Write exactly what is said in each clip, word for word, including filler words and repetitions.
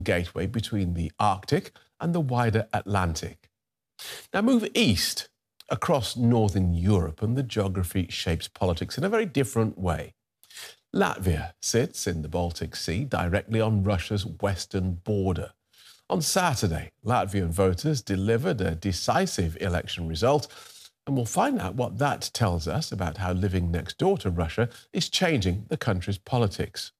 gateway between the Arctic and the wider Atlantic. Now move east across northern Europe and the geography shapes politics in a very different way. Latvia sits in the Baltic Sea directly on Russia's western border. On Saturday, Latvian voters delivered a decisive election result, and we'll find out what that tells us about how living next door to Russia is changing the country's politics.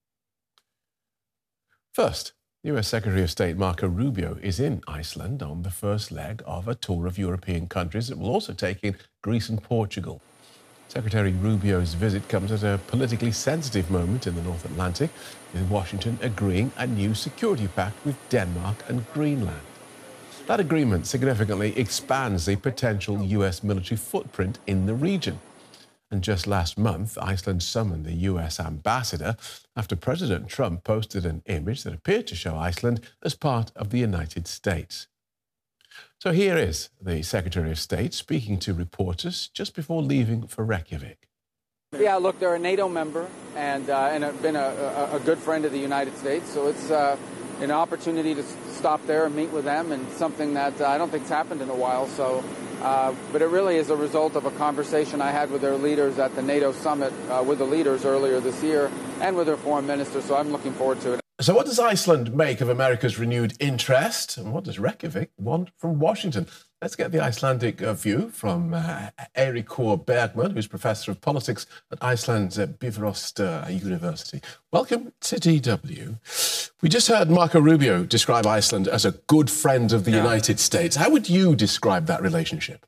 First, U S Secretary of State Marco Rubio is in Iceland on the first leg of a tour of European countries that will also take in Greece and Portugal. Secretary Rubio's visit comes at a politically sensitive moment in the North Atlantic, with Washington agreeing a new security pact with Denmark and Greenland. That agreement significantly expands the potential U S military footprint in the region. And just last month, Iceland summoned the U S ambassador after President Trump posted an image that appeared to show Iceland as part of the United States. So here is the Secretary of State speaking to reporters just before leaving for Reykjavik. Yeah, look, they're a NATO member and, uh, and have been a, a, a good friend of the United States, so it's uh, an opportunity to stop there and meet with them, and something that uh, I don't think's happened in a while. So, uh, but it really is a result of a conversation I had with their leaders at the NATO summit uh, with the leaders earlier this year and with their foreign minister, so I'm looking forward to it. So what does Iceland make of America's renewed interest, and what does Reykjavik want from Washington? Let's get the Icelandic uh, view from uh, Eiríkur Bergman, who's Professor of Politics at Iceland's uh, Bifrost uh, University. Welcome to D W. We just heard Marco Rubio describe Iceland as a good friend of the yeah. United States. How would you describe that relationship?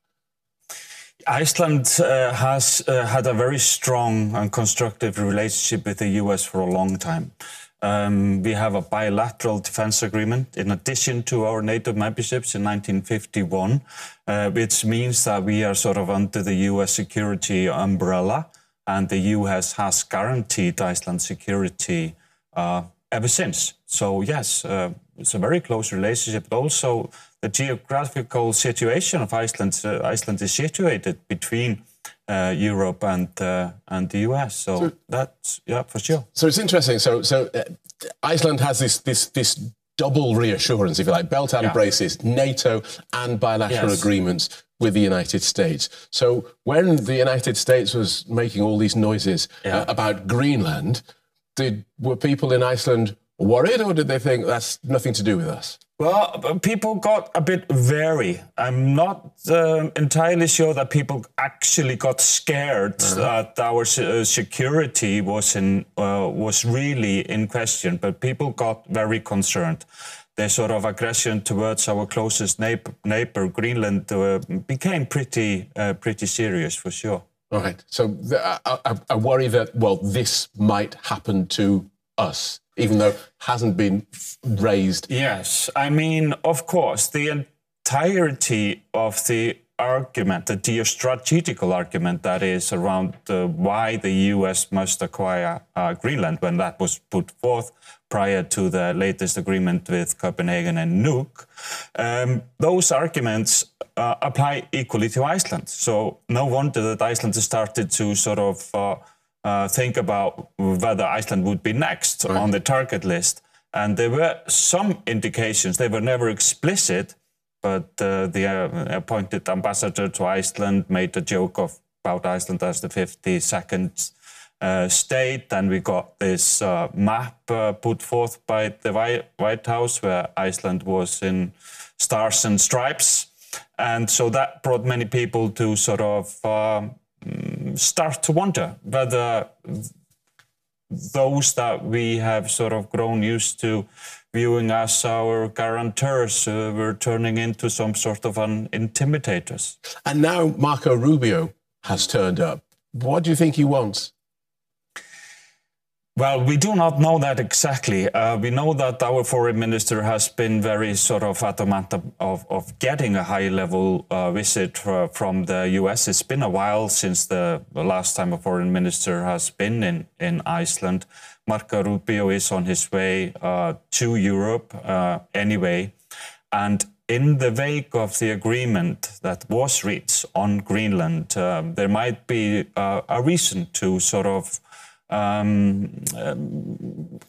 Iceland uh, has uh, had a very strong and constructive relationship with the U S for a long time. Um, we have a bilateral defense agreement in addition to our NATO memberships in nineteen fifty-one, uh, which means that we are sort of under the U S security umbrella, and the U S has guaranteed Iceland's security uh, ever since. So yes, uh, it's a very close relationship. But also, the geographical situation of Iceland, uh, Iceland is situated between Uh, Europe and uh, and the U S, so, so that's yeah for sure. So it's interesting. So so uh, Iceland has this this this double reassurance, if you like, belt and yeah. braces, NATO and bilateral yes. agreements with the United States. So when the United States was making all these noises yeah. uh, about Greenland, did were people in Iceland worried, or did they think that's nothing to do with us? Well, people got a bit wary. I'm not uh, entirely sure that people actually got scared uh-huh. that our uh, security was in uh, was really in question, but people got very concerned. Their sort of aggression towards our closest neighbor, neighbor Greenland, uh, became pretty uh, pretty serious for sure. All right. So the, I, I worry that, well, this might happen to us, even though it hasn't been raised. Yes, I mean, of course, the entirety of the argument, the geostrategical argument that is around uh, why the U S must acquire uh, Greenland, when that was put forth prior to the latest agreement with Copenhagen and Nuuk, um, those arguments uh, apply equally to Iceland. So no wonder that Iceland started to sort of uh, Uh, think about whether Iceland would be next right. on the target list. And there were some indications, they were never explicit, but uh, the uh, appointed ambassador to Iceland made a joke of about Iceland as the fifty-second uh, state. And we got this uh, map uh, put forth by the White House where Iceland was in stars and stripes. And so that brought many people to sort of uh, start to wonder whether those that we have sort of grown used to viewing as our guarantors uh, were turning into some sort of an intimidators. And now Marco Rubio has turned up. What do you think he wants? Well, we do not know that exactly. Uh, we know that our foreign minister has been very sort of adamant of, of getting a high-level uh, visit uh, from the U S. It's been a while since the, the last time a foreign minister has been in, in Iceland. Marco Rubio is on his way uh, to Europe uh, anyway. And in the wake of the agreement that was reached on Greenland, uh, there might be uh, a reason to sort of Um, um,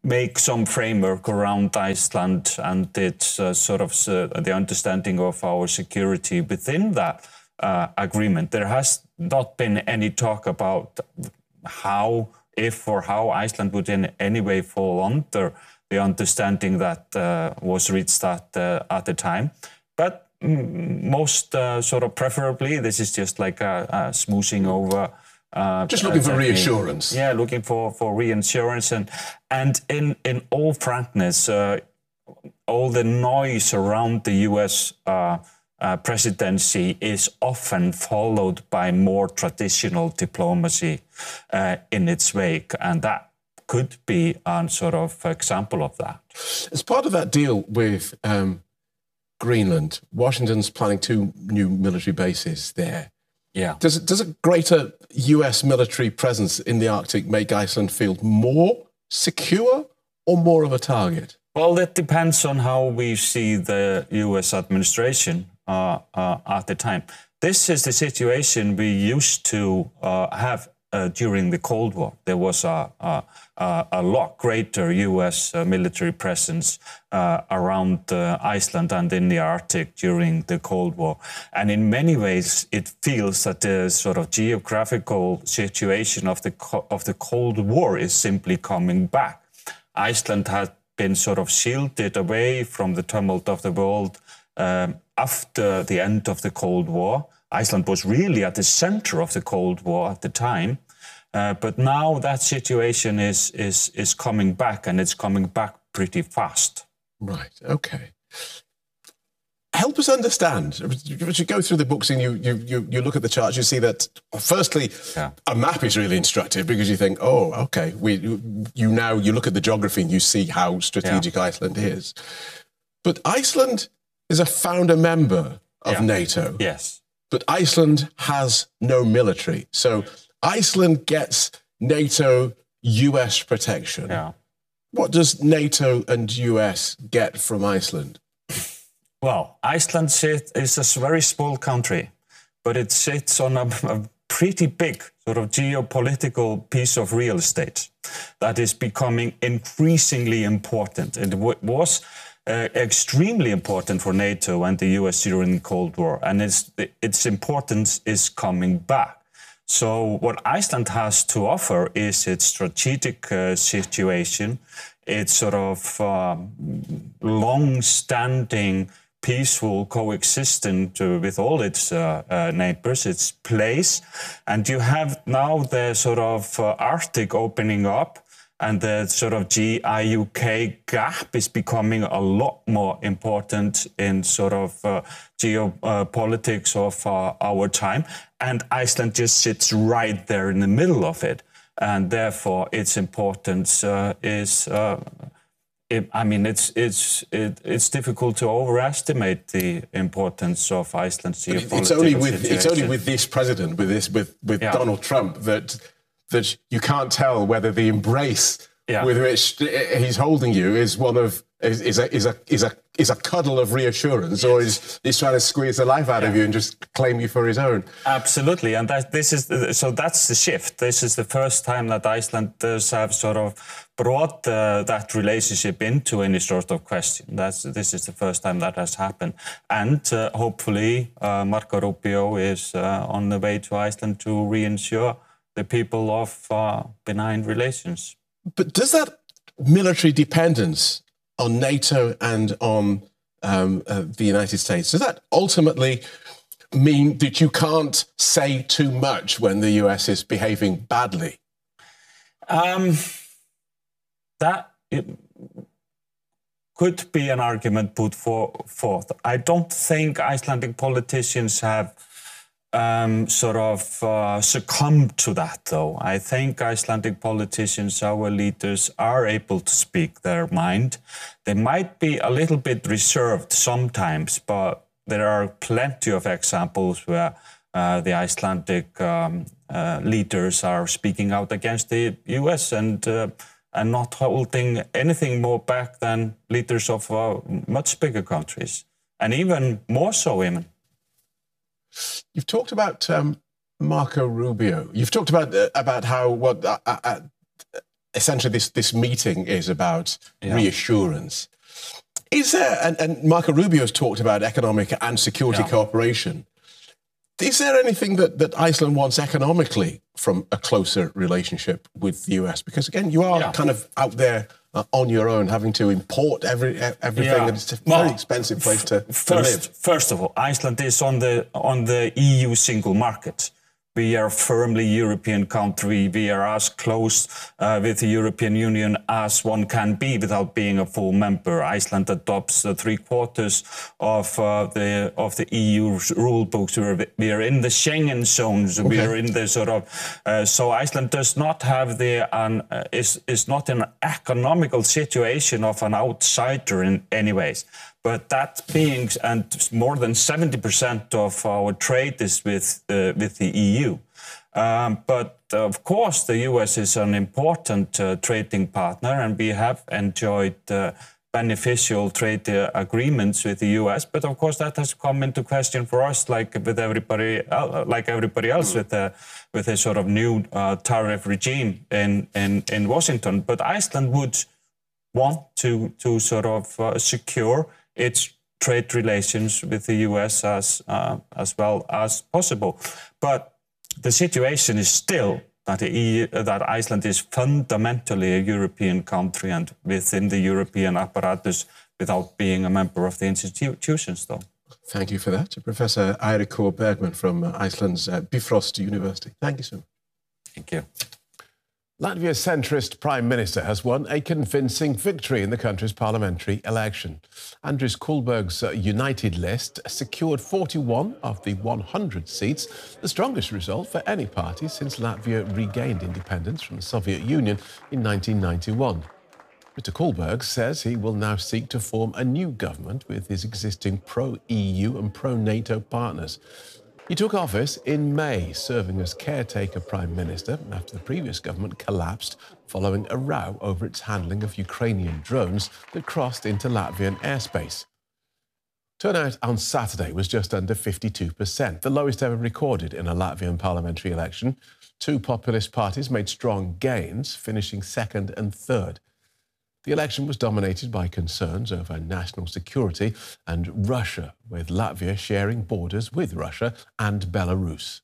make some framework around Iceland and its uh, sort of uh, the understanding of our security within that uh, agreement. There has not been any talk about how, if or how Iceland would in any way fall under the understanding that uh, was reached at, uh, at the time. But mm, most uh, sort of preferably, this is just like a, a smoothing over. Uh, just looking for reassurance. Yeah, looking for, for reassurance. And, and in, in all frankness, uh, all the noise around the U S uh, uh, presidency is often followed by more traditional diplomacy uh, in its wake. And that could be a sort of example of that. As part of that deal with um, Greenland, Washington's planning two new military bases there. Yeah. Does, does a greater U S military presence in the Arctic make Iceland feel more secure or more of a target? Well, that depends on how we see the U S administration uh, uh, at the time. This is the situation we used to uh, have uh, during the Cold War. There was a, a, a lot greater U S uh, military presence uh, around uh, Iceland and in the Arctic during the Cold War. And in many ways, it feels that the sort of geographical situation of the, of the Cold War is simply coming back. Iceland had been sort of shielded away from the tumult of the world um, after the end of the Cold War. Iceland was really at the center of the Cold War at the time. Uh, but now that situation is, is, is coming back, and it's coming back pretty fast. Right, okay. Help us understand. As you go through the books and you, you, you, you look at the charts, you see that, firstly, yeah. a map is really instructive because you think, oh, okay, we, you now, you look at the geography and you see how strategic yeah. Iceland is. But Iceland is a founder member of yeah. NATO. Yes. But Iceland has no military. So Iceland gets NATO U S protection. Yeah. What does NATO and U S get from Iceland? Well, Iceland sit, is a very small country, but it sits on a, a pretty big sort of geopolitical piece of real estate that is becoming increasingly important. It w was uh, extremely important for NATO and the U S during the Cold War, and its, its importance is coming back. So what Iceland has to offer is its strategic uh, situation, its sort of um, long-standing peaceful coexistence uh, with all its uh, uh, neighbors, its place. And you have now the sort of uh, Arctic opening up, and the sort of G I U K gap is becoming a lot more important in sort of uh, geopolitics uh, of uh, our time. And Iceland just sits right there in the middle of it. And therefore, its importance uh, is... Uh, It, I mean, it's it's it, it's difficult to overestimate the importance of Iceland's geopolitical it's only with situation. It's only with this president, with this with with yeah. Donald Trump, that that you can't tell whether the embrace yeah. with which he's holding you is one of is, is a is a is a is a cuddle of reassurance, yes. or is he's trying to squeeze the life out yeah. of you and just claim you for his own. Absolutely, and that this is the, so that's the shift. This is the first time that Icelanders have sort of brought uh, that relationship into any sort of question. That's this is the first time that has happened, and uh, hopefully uh, Marco Rubio is uh, on the way to Iceland to reassure the people of uh, benign relations. But does that military dependence on NATO and on um, uh, the United States, does that ultimately mean that you can't say too much when the U S is behaving badly? Um, that it could be an argument put for, forth. I don't think Icelandic politicians have Um, sort of uh, succumb to that, though. I think Icelandic politicians, our leaders, are able to speak their mind. They might be a little bit reserved sometimes, but there are plenty of examples where uh, the Icelandic um, uh, leaders are speaking out against the U S and uh, and not holding anything more back than leaders of uh, much bigger countries, and even more so women. You've talked about um, Marco Rubio. You've talked about uh, about how what uh, uh, essentially this, this meeting is about Yeah. reassurance. Is there, and, and Marco Rubio has talked about economic and security Yeah. cooperation. Is there anything that, that Iceland wants economically from a closer relationship with the U S? Because again, you are Yeah. kind of out there uh, on your own, having to import every everything, Yeah. and it's a Well, very expensive place to, to First, live. first of all, Iceland is on the on the E U single market. We are firmly European country. We are as close uh, with the European Union as one can be without being a full member. Iceland adopts uh, three quarters of uh, the of the E U rule books. We're, we are in the Schengen zones. We Okay. are in the sort of uh, so Iceland does not have the an uh, is is not in an economical situation of an outsider in any ways. But that being, and more than seventy percent of our trade is with uh, with the E U. Um, but uh, of course, the U S is an important uh, trading partner, and we have enjoyed uh, beneficial trade uh, agreements with the U S. But of course, that has come into question for us, like with everybody, uh, like everybody else, with a with a sort of new uh, tariff regime in, in in Washington. But Iceland would want to to sort of uh, secure its trade relations with the U S as uh, as well as possible. But the situation is still that the E U, that Iceland is fundamentally a European country and within the European apparatus without being a member of the institutions, though. Thank you for that, Professor Eiríkur Bergman from Iceland's uh, Bifrost University. Thank you so much. Thank you. Latvia's centrist prime minister has won a convincing victory in the country's parliamentary election. Andris Kulberg's uh, United List secured forty-one of the one hundred seats, the strongest result for any party since Latvia regained independence from the Soviet Union in nineteen ninety-one. Mister Kulberg says he will now seek to form a new government with his existing pro-E U and pro-NATO partners. He took office in May, serving as caretaker prime minister after the previous government collapsed following a row over its handling of Ukrainian drones that crossed into Latvian airspace. Turnout on Saturday was just under fifty-two percent, the lowest ever recorded in a Latvian parliamentary election. Two populist parties made strong gains, finishing second and third. The election was dominated by concerns over national security and Russia, with Latvia sharing borders with Russia and Belarus.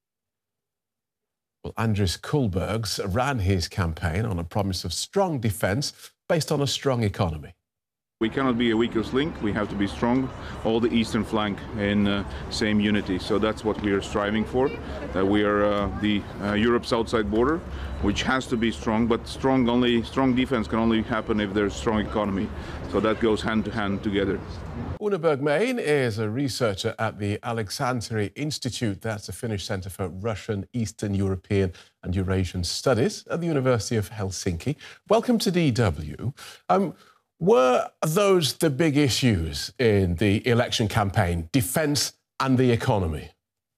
Well, Andris Kulbergs ran his campaign on a promise of strong defence based on a strong economy. We cannot be a weakest link, we have to be strong, all the eastern flank in uh, same unity. So that's what we are striving for, that we are uh, the uh, Europe's outside border, which has to be strong, but strong only strong defense can only happen if there's strong economy. So that goes hand to hand together. Una Bergman is a researcher at the Aleksandri Institute, that's the Finnish Centre for Russian, Eastern European and Eurasian Studies at the University of Helsinki. Welcome to D W. Um, Were those the big issues in the election campaign, defence and the economy?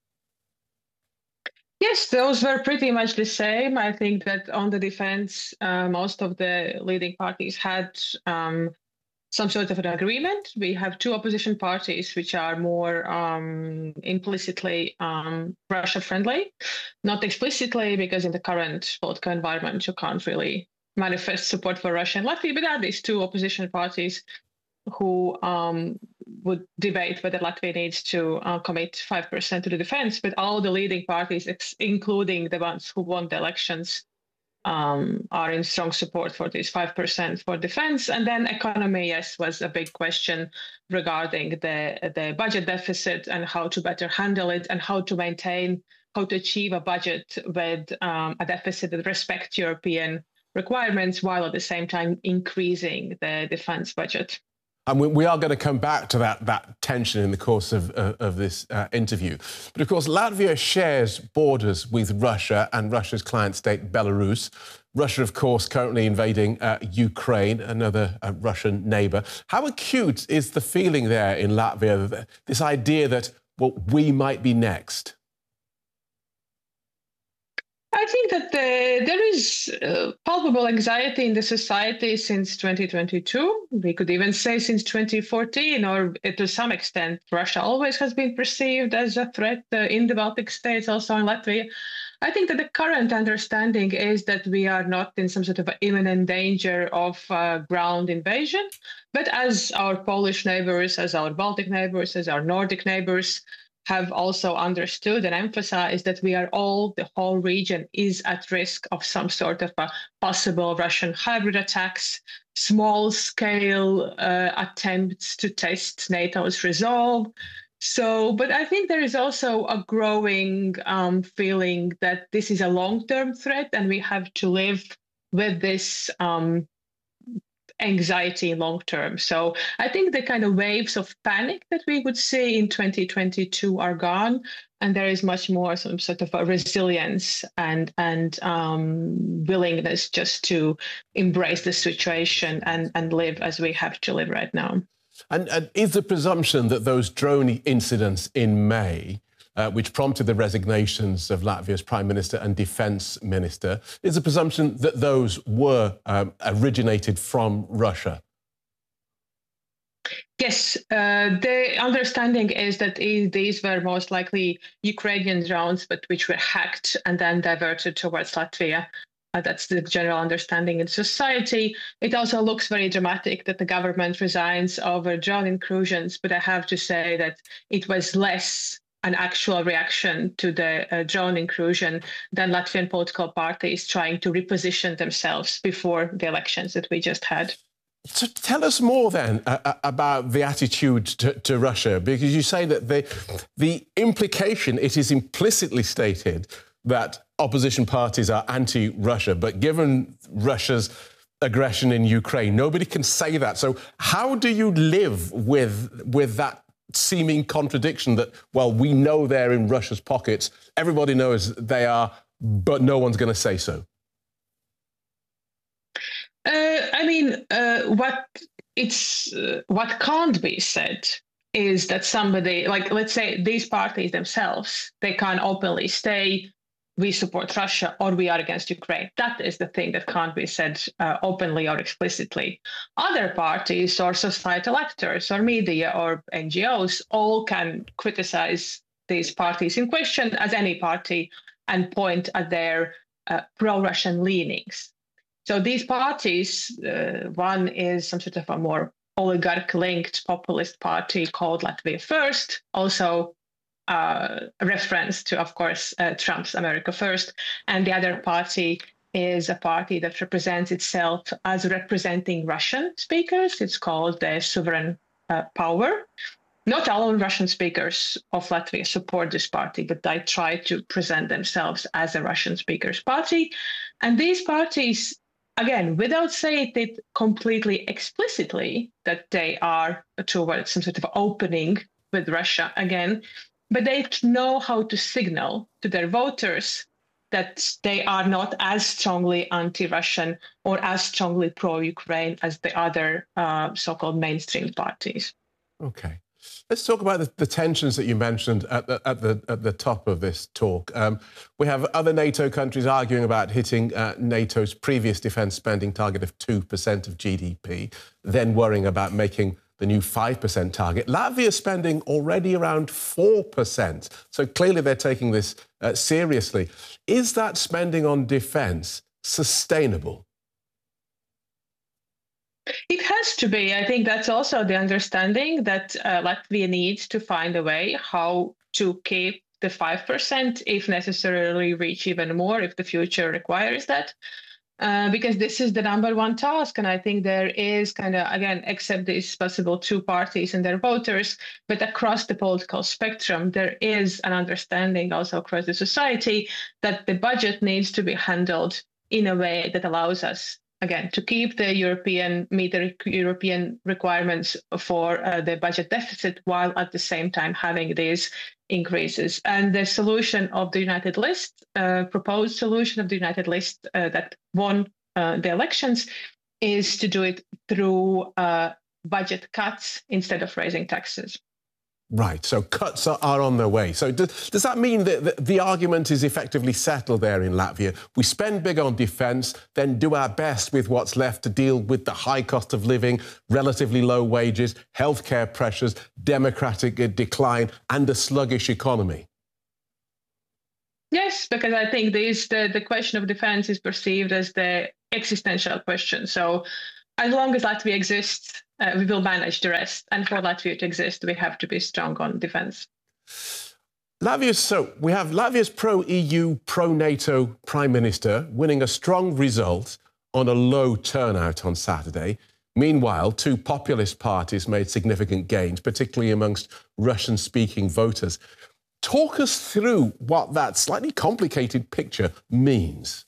Yes, those were pretty much the same. I think that on the defense, uh, most of the leading parties had um, some sort of an agreement. We have two opposition parties which are more um, implicitly um, Russia-friendly, not explicitly, because in the current political environment, you can't really manifest support for Russia and Latvia, but there are these two opposition parties who um, would debate whether Latvia needs to uh, commit five percent to the defense, but all the leading parties, ex including the ones who won the elections, um, are in strong support for this five percent for defense. And then economy, yes, was a big question regarding the, the budget deficit and how to better handle it and how to maintain, how to achieve a budget with um, a deficit that respects European requirements while at the same time increasing the defense budget. And we, we are going to come back to that, that tension in the course of, uh, of this uh, interview. But of course, Latvia shares borders with Russia and Russia's client state, Belarus. Russia, of course, currently invading uh, Ukraine, another uh, Russian neighbour. How acute is the feeling there in Latvia, this idea that, well, we might be next? I think that the, there is uh, palpable anxiety in the society since twenty twenty-two. We could even say since twenty fourteen, or to some extent, Russia always has been perceived as a threat uh, in the Baltic states, also in Latvia. I think that the current understanding is that we are not in some sort of imminent danger of uh, ground invasion, but as our Polish neighbors, as our Baltic neighbors, as our Nordic neighbors, have also understood and emphasized that we are all, the whole region is at risk of some sort of a possible Russian hybrid attacks, small scale uh, attempts to test NATO's resolve. So, but I think there is also a growing um, feeling that this is a long-term threat and we have to live with this um, anxiety long term. So I think the kind of waves of panic that we would see in twenty twenty-two are gone, and there is much more some sort of a resilience and and um, willingness just to embrace the situation and and live as we have to live right now. And, and is the presumption that those drone incidents in May, uh, which prompted the resignations of Latvia's Prime Minister and Defence Minister, is the presumption that those were um, originated from Russia? Yes, uh, the understanding is that these were most likely Ukrainian drones, but which were hacked and then diverted towards Latvia. Uh, that's the general understanding in society. It also looks very dramatic that the government resigns over drone incursions, but I have to say that it was less an actual reaction to the uh, drone incursion than Latvian political parties trying to reposition themselves before the elections that we just had. So tell us more then uh, about the attitude to, to Russia, because you say that the, the implication, it is implicitly stated that opposition parties are anti-Russia, but given Russia's aggression in Ukraine, nobody can say that. So how do you live with, with that seeming contradiction that, well, we know they're in Russia's pockets, everybody knows they are, but no one's going to say so? Uh, I mean, uh, what it's uh, what can't be said is that somebody, like, let's say these parties themselves, they can't openly say we support Russia or we are against Ukraine. That is the thing that can't be said uh, openly or explicitly. Other parties or societal actors or media or N G Os all can criticize these parties in question as any party and point at their uh, pro-Russian leanings. So these parties, uh, one is some sort of a more oligarch-linked populist party called Latvia First, also uh, a reference to, of course, uh, Trump's America First. And the other party is a party that represents itself as representing Russian speakers. It's called the Sovereign uh, Power. Not all Russian speakers of Latvia support this party, but they try to present themselves as a Russian speakers party. And these parties, again, without saying it completely explicitly that they are towards some sort of opening with Russia again, but they know how to signal to their voters that they are not as strongly anti-Russian or as strongly pro-Ukraine as the other uh, so-called mainstream parties. Okay. Let's talk about the, the tensions that you mentioned at the, at the, at the top of this talk. Um, we have other NATO countries arguing about hitting uh, NATO's previous defence spending target of two percent of G D P, then worrying about making the new five percent target. Latvia spending already around four percent. So clearly they're taking this uh, seriously. Is that spending on defence sustainable? It has to be. I think that's also the understanding that uh, Latvia needs to find a way how to keep the five percent, if necessarily reach even more, if the future requires that. Uh, because this is the number one task. And I think there is kind of, again, except these possible two parties and their voters, but across the political spectrum, there is an understanding also across the society that the budget needs to be handled in a way that allows us, again, to keep the European, meet the European requirements for uh, the budget deficit while at the same time having these increases. And the solution of the United List, uh, proposed solution of the United List uh, that won uh, the elections, is to do it through uh, budget cuts instead of raising taxes. Right, so cuts are, are on their way. So does, does that mean that the, the argument is effectively settled there in Latvia? We spend big on defence, then do our best with what's left to deal with the high cost of living, relatively low wages, healthcare pressures, democratic decline and a sluggish economy? Yes, because I think this, the, the question of defence is perceived as the existential question. So as long as Latvia exists, uh, we will manage the rest. And for Latvia to exist, we have to be strong on defence. Latvia's, so we have Latvia's pro-E U, pro-NATO Prime Minister winning a strong result on a low turnout on Saturday. Meanwhile, two populist parties made significant gains, particularly amongst Russian-speaking voters. Talk us through what that slightly complicated picture means.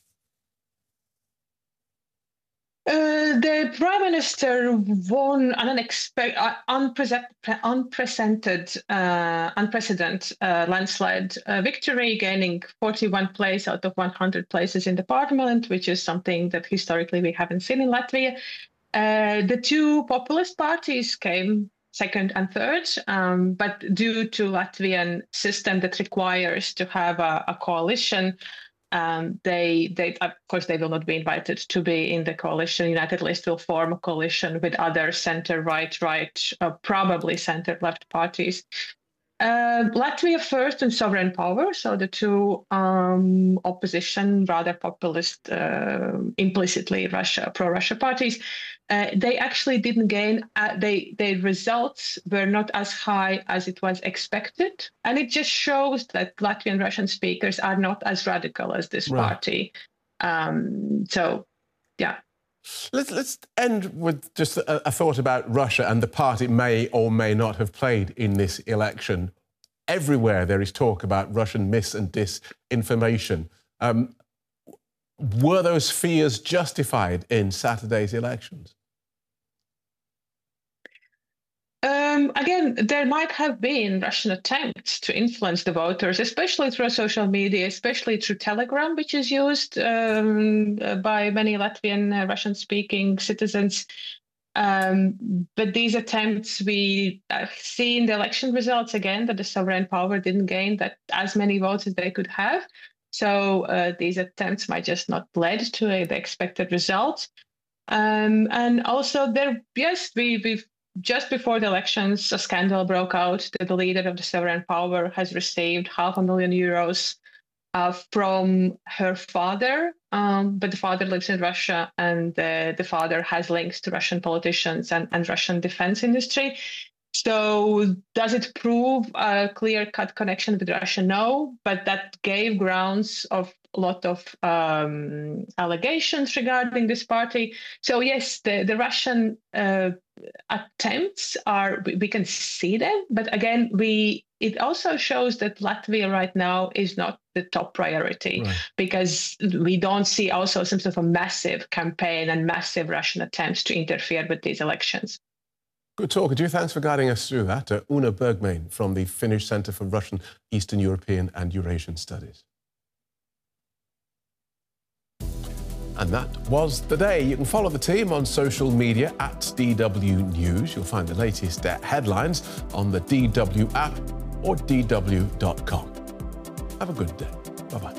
Uh, the Prime Minister won an unexpected, uh, unprecedented, uh, unprecedented uh, landslide uh, victory, gaining forty-one places out of one hundred places in the parliament, which is something that historically we haven't seen in Latvia. Uh, the two populist parties came second and third, um, but due to Latvian system that requires to have a, a coalition, Um, they, they, of course, they will not be invited to be in the coalition. United List will form a coalition with other center-right, right, uh, probably center-left parties. Uh, Latvia First and Sovereign Power, so the two um, opposition, rather populist, uh, implicitly Russia, pro-Russia parties, uh, they actually didn't gain. Uh, they their results were not as high as it was expected, and it just shows that Latvian Russian speakers are not as radical as this Right. party. Um, so, yeah. Let's, let's end with just a, a thought about Russia and the part it may or may not have played in this election. Everywhere there is talk about Russian mis- and disinformation. Um, were those fears justified in Saturday's elections? Um, again, there might have been Russian attempts to influence the voters, especially through social media, especially through Telegram, which is used um, by many Latvian uh, Russian-speaking citizens. Um, but these attempts, we uh, see in the election results again that the Sovereign Power didn't gain that as many votes as they could have. So uh, these attempts might just not lead to uh, the expected results. Um, and also there, yes, we, we've just before the elections, a scandal broke out that the leader of the Sovereign Power has received half a million euros uh, from her father. Um, but the father lives in Russia, and uh, the father has links to Russian politicians and, and Russian defense industry. So does it prove a clear-cut connection with Russia? No, but that gave grounds of a lot of um, allegations regarding this party. So yes, the, the Russian uh, attempts are, we can see them, but again, we it also shows that Latvia right now is not the top priority, right, because we don't see also some sort of a massive campaign and massive Russian attempts to interfere with these elections. Good talk. Ju, thanks for guiding us through that. Uh, Una Bergmain from the Finnish Centre for Russian, Eastern European and Eurasian Studies. And that was the day. You can follow the team on social media at D W News. You'll find the latest uh, headlines on the D W app or D W dot com. Have a good day. Bye-bye.